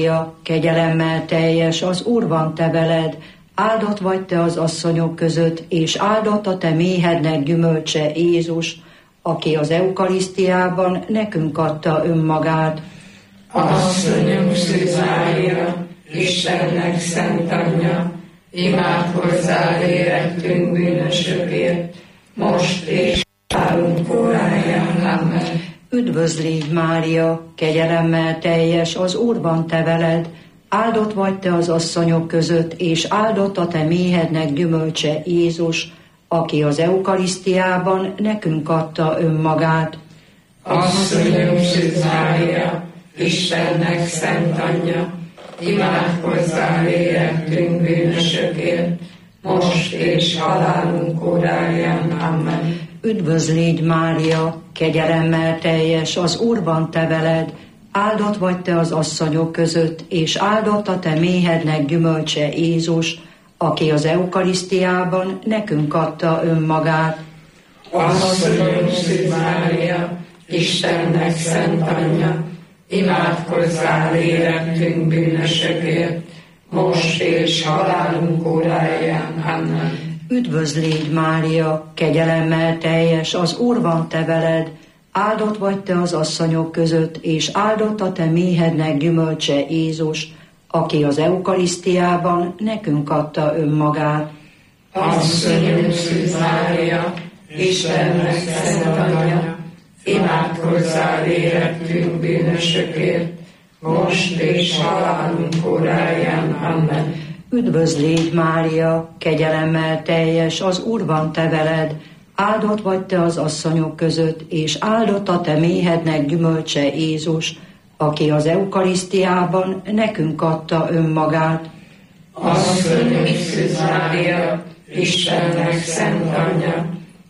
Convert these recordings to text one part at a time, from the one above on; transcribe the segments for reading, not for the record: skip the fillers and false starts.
Kegyelemmel teljes, az Úr van te veled, áldott vagy te az asszonyok között, és áldott a te méhednek gyümölcse, Jézus, aki az eukarisztiában nekünk adta önmagát. Asszonyom Szűz Mária, Istennek szent anyja, imádkozzál érettünk bűnösökért, most és halálunk óráján. Amen. Üdvözlégy Mária, kegyelemmel teljes, az Úr van te veled, áldott vagy te az asszonyok között, és áldott a te méhednek gyümölcse, Jézus, aki az eukarisztiában nekünk adta önmagát. Asszonyom Szűz Mária, Istennek szent anyja, imádkozzál érettünk bűnösökért, most és halálunk óráján. Amen. Üdvözlégy Mária, kegyelemmel teljes, az Úr van te veled, áldott vagy te az asszonyok között, és áldott a te méhednek gyümölcse, Jézus, aki az eukarisztiában nekünk adta önmagát. Asszonyom Szűz Mária, Istennek szent anyja, imádkozzál érettünk bűnösökért, most és halálunk óráján. Amen. Üdvözlégy Mária, kegyelemmel teljes, az Úr van te veled, áldott vagy te az asszonyok között, és áldott a te méhednek gyümölcse, Jézus, aki az eukarisztiában nekünk adta önmagát. Asszonyom Szűz Mária, Istennek szent anyja, imádkozzál érettünk bűnösökért, most és halálunk óráján. Amen. Üdvözlégy Mária, kegyelemmel teljes, az Úr van te veled, áldott vagy te az asszonyok között, és áldott a te méhednek gyümölcse, Jézus, aki az eukarisztiában nekünk adta önmagát. Asszonyom Szűz Mária, Istennek szent anyja,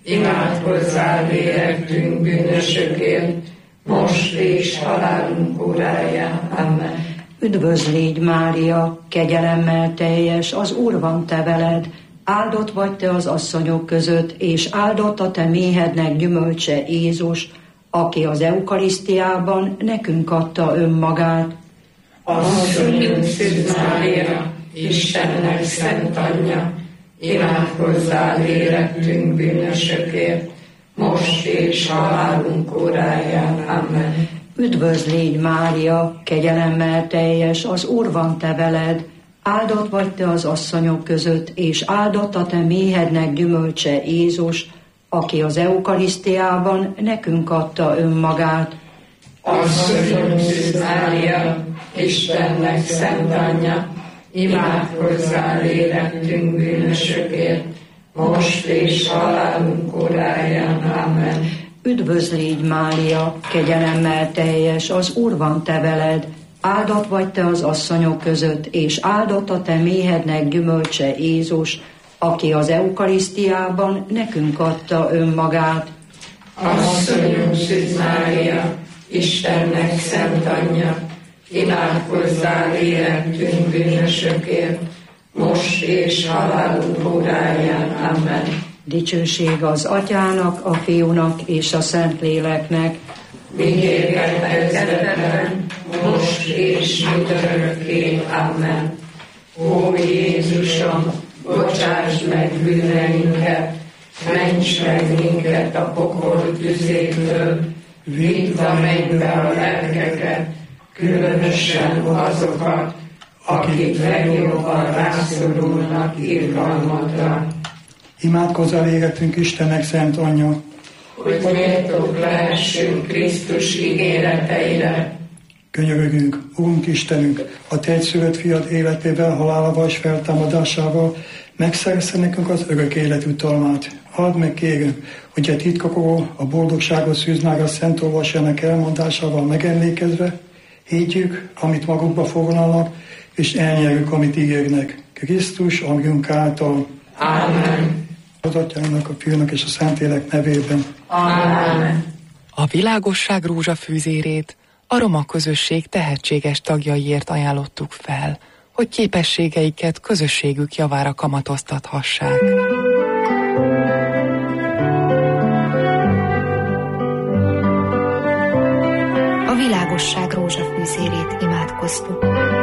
imádkozzál érettünk bűnösökért, most és halálunk óráján. Amen. Üdvözlégy Mária, kegyelemmel teljes, az Úr van te veled, áldott vagy te az asszonyok között, és áldott a te méhednek gyümölcse, Jézus, aki az eukarisztiában nekünk adta önmagát. Asszonyom Szűz Mária, Istennek szent anyja, imádkozzál érettünk bűnösökért, most és halálunk óráján. Amen. Üdvözlégy Mária, kegyelemmel teljes, az Úr van te veled, áldott vagy te az asszonyok között, és áldott a te méhednek gyümölcse, Jézus, aki az eukarisztiában nekünk adta önmagát. Asszonyom Szűz Mária, Istennek szent anyja, imádkozzál érettünk bűnösökért, most és halálunk óráján. Amen. Üdvözlégy Mária, kegyelemmel teljes, az Úr van te veled, áldott vagy te az asszonyok között, és áldott a te méhednek gyümölcse, Jézus, aki az eukarisztiában nekünk adta önmagát. Asszonyom Szűz Mária, Istennek szent anyja, imádkozzál érettünk bűnösökért, most és halálunk óráján. Amen. Dicsőség az Atyának, a Fiúnak és a Szentléleknek. Mindjéket kezdetben, most és mindörökké. Amen. Ó Jézusom, bocsáss meg bűneinket, ments meg minket a pokol tüzétől, vidd a mennybe a lelkeket, különösen azokat, akik legjobban rászorulnak irgalmadra. Imádkozzál érettünk Istennek szent anyja, hogy méltók lehessünk Krisztus ígéreteire. Könyörögünk, Urunk Istenünk, a te egyszülött fiad életével, halálával és feltámadásával megszerezze nekünk az örök élet jutalmát. Add meg, kérem, hogy a titkokról, a boldogságot Szűz Mária szent olvasának elmondásával megemlékezve, higgyük, amit magukba foglalnak, és elnyerjük, amit ígérnek. Krisztus, Urunk által. Amen. Az Atyának, a Fiúnak és a Szentlélek nevében. Amen. A világosság rózsafűzérét a roma közösség tehetséges tagjaiért ajánlottuk fel, hogy képességeiket közösségük javára kamatoztathassák. A világosság rózsafűzérét imádkoztuk.